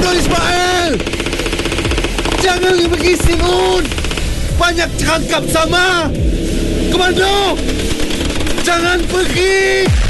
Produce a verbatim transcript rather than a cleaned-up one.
Ismail! Jangan pergi Siun! Banyak cakap sama! Komando! Jangan pergi!